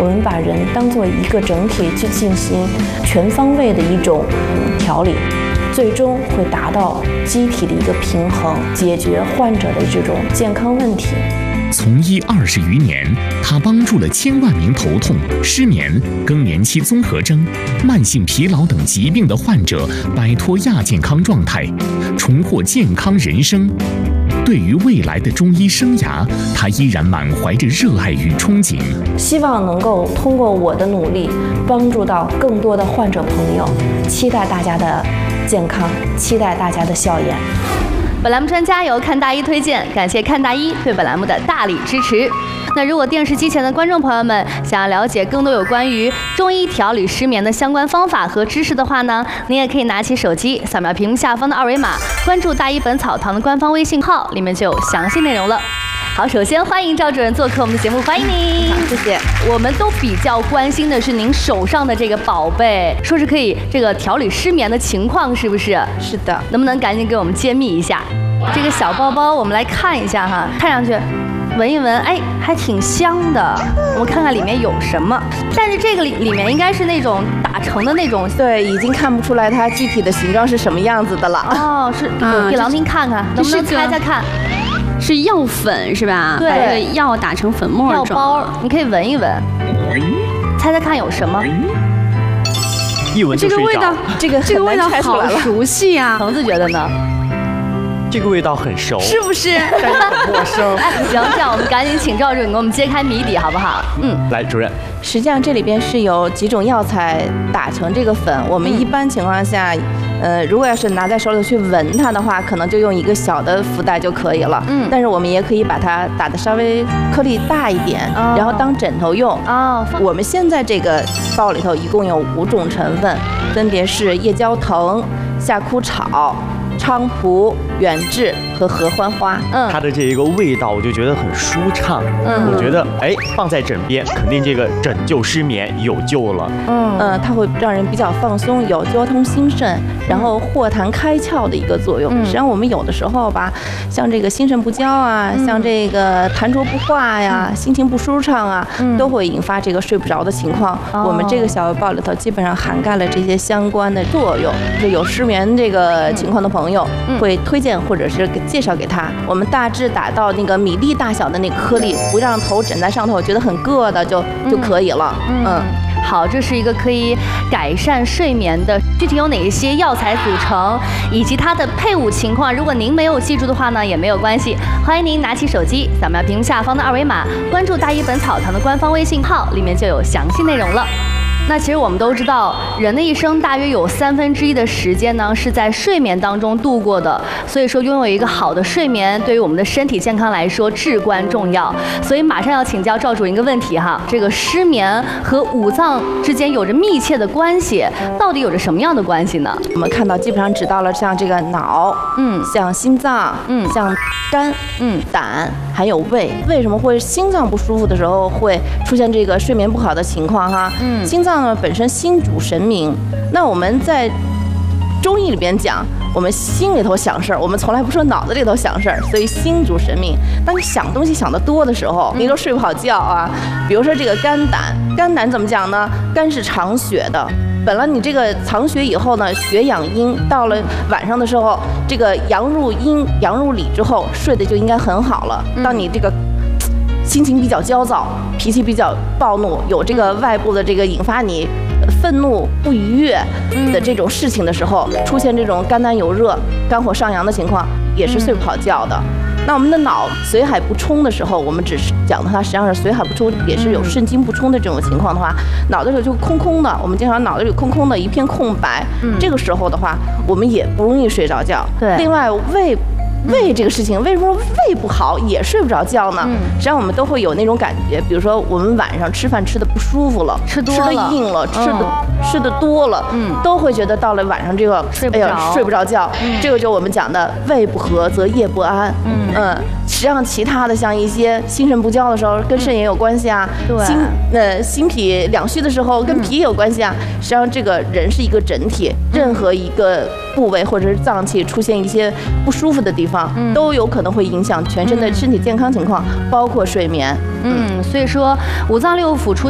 我们把人当做一个整体去进行全方位的一种调理，最终会达到机体的一个平衡，解决患者的这种健康问题。 从医20余年，他帮助了千万名头痛、失眠、更年期综合征、慢性疲劳等疾病的患者摆脱亚健康状态，重获健康人生。对于未来的中医生涯，他依然满怀着热爱与憧憬， 希望能够通过我的努力，帮助到更多的患者朋友，期待大家的健康，期待大家的笑颜。 本栏目专家由看大医推荐，感谢看大医对本栏目的大力支持。那如果电视机前的观众朋友们想要了解更多有关于中医调理失眠的相关方法和知识的话呢，您也可以拿起手机扫描屏幕下方的二维码，关注大医本草堂的官方微信号，里面就有详细内容了。好，首先欢迎赵主任做客我们的节目，欢迎您。 好，谢谢。 我们都比较关心的是您手上的这个宝贝，说是可以这个调理失眠的情况，是不是？ 是的。 能不能赶紧给我们揭秘一下这个小包包？我们来看一下哈，看上去闻一闻，哎，还挺香的。我们看看里面有什么。但是这个里面应该是那种打成的那种， 对，已经看不出来它具体的形状是什么样子的了。 哦，是，给郎平看看，能不能猜猜看？ 是药粉是吧？ 对， 把这个药打成粉末药包，你可以闻一闻，猜猜看有什么？ 一闻就睡着。 这个味道，这个味道好熟悉啊！ 橙子觉得呢？ 这个味道很熟， 是不是？ 但是很陌生。 哎，行，这样我们赶紧请赵主任给我们揭开谜底，好不好？ 来，主任。 实际上这里边是有几种药材打成这个粉，我们一般情况下，如果要是拿在手里去闻它的话，可能就用一个小的福袋就可以了。但是我们也可以把它打得稍微颗粒大一点，然后当枕头用。我们现在这个包里头一共有5种成分，分别是夜交藤、夏枯草、菖蒲、远志和合欢花。 它的这一个味道，我就觉得很舒畅。我觉得放在枕边，肯定这个拯救失眠有救了。 它会让人比较放松，有交通心肾，然后豁痰开窍的一个作用。实际上我们有的时候吧，像这个心神不交啊，像这个痰浊不化呀，心情不舒畅啊，都会引发这个睡不着的情况。我们这个小药包里头基本上涵盖了这些相关的作用。就有失眠这个情况的朋友，会推荐或者是介绍给他。我们大致打到那个米粒大小的那个颗粒，不让头枕在上头，觉得很硌的就可以了。 好，这是一个可以改善睡眠的，具体有哪一些药材组成，以及它的配伍情况，如果您没有记住的话呢，也没有关系，欢迎您拿起手机扫描屏幕下方的二维码，关注大医本草堂的官方微信号，里面就有详细内容了。那其实我们都知道，人的一生大约有1/3的时间呢是在睡眠当中度过的，所以说拥有一个好的睡眠对于我们的身体健康来说至关重要。所以马上要请教赵主任一个问题哈，这个失眠和五脏之间有着密切的关系，到底有着什么样的关系呢？ 我们看到基本上指到了像这个脑，像心脏，像肝，胆，还有胃。为什么会心脏不舒服的时候会出现这个睡眠不好的情况哈？心脏呢本身心主神明，那我们在中医里边讲，我们心里头想事儿，我们从来不说脑子里头想事儿，所以心主神明。当你想东西想得多的时候，你都睡不好觉啊。比如说这个肝胆怎么讲呢？肝是藏血的。本来你这个藏血以后呢，血养阴，到了晚上的时候，这个阳入阴，阳入里之后，睡得就应该很好了。当你这个心情比较焦躁，脾气比较暴怒，有这个外部的这个引发你愤怒不愉悦的这种事情的时候，出现这种肝胆有热、肝火上扬的情况，也是睡不好觉的。那我们的脑髓海不充的时候，我们只是讲的它实际上是髓海不充，也是有肾精不充的这种情况的话，脑袋里就空空的。我们经常脑袋里空空的一片空白，这个时候的话，我们也不容易睡着觉。 对， 另外胃这个事情，为什么胃不好也睡不着觉呢？实际上我们都会有那种感觉，比如说我们晚上吃饭吃的不舒服了，吃得硬了，吃的多了，都会觉得到了晚上这个睡不着觉。这个就我们讲的胃不和则夜不安。实际上其他的像一些心神不交的时候，跟肾也有关系啊。心脾两虚的时候跟脾也有关系啊。实际上这个人是一个整体，任何一个部位或者是脏器出现一些不舒服的地方，都有可能会影响全身的身体健康情况，包括睡眠。 所以说五脏六腑出